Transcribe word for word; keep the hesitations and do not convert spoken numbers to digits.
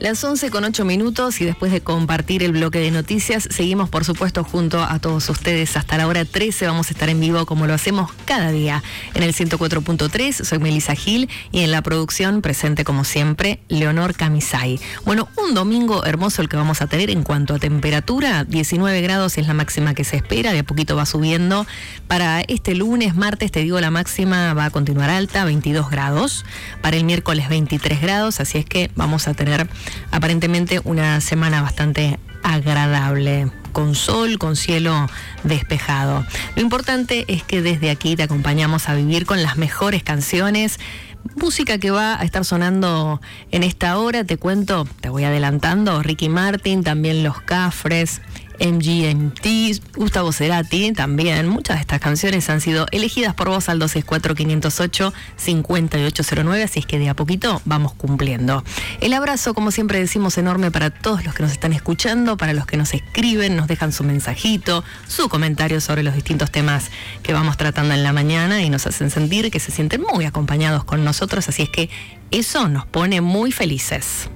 Las once con ocho minutos y después de compartir el bloque de noticias, seguimos por supuesto junto a todos ustedes hasta la hora trece. Vamos a estar en vivo como lo hacemos cada día en el ciento cuatro punto tres. Soy Melissa Gil y en la producción presente como siempre Leonor Camisay. Bueno, un domingo hermoso el que vamos a tener en cuanto a temperatura. diecinueve grados es la máxima que se espera, de a poquito va subiendo. Para este lunes, martes, te digo, la máxima va a continuar alta, veintidós grados. Para el miércoles veintitrés grados, así es que vamos a tener aparentemente una semana bastante agradable, con sol, con cielo despejado. Lo importante es que desde aquí te acompañamos a vivir con las mejores canciones, música que va a estar sonando en esta hora. Te cuento, te voy adelantando, Ricky Martin, también Los Cafres, M G M T, Gustavo Cerati también. Muchas de estas canciones han sido elegidas por vos al dos seis cuatro, cinco cero ocho, cinco ocho cero nueve, así es que de a poquito vamos cumpliendo. El abrazo, como siempre decimos, enorme para todos los que nos están escuchando, para los que nos escriben, nos dejan su mensajito, su comentario sobre los distintos temas que vamos tratando en la mañana y nos hacen sentir que se sienten muy acompañados con nosotros, así es que eso nos pone muy felices.